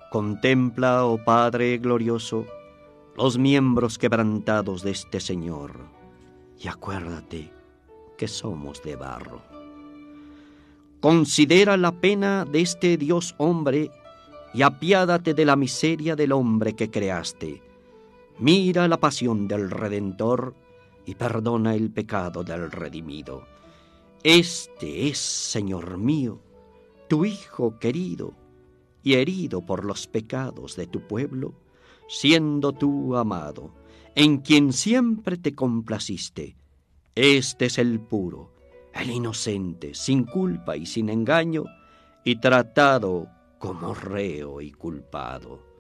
Contempla, oh Padre glorioso, los miembros quebrantados de este Señor, y acuérdate que somos de barro. Considera la pena de este Dios hombre y apiádate de la miseria del hombre que creaste. Mira la pasión del Redentor y perdona el pecado del redimido. Este es, Señor mío, tu Hijo querido y herido por los pecados de tu pueblo, siendo tú amado, en quien siempre te complaciste. Este es el puro, el inocente, sin culpa y sin engaño, y tratado como reo y culpado.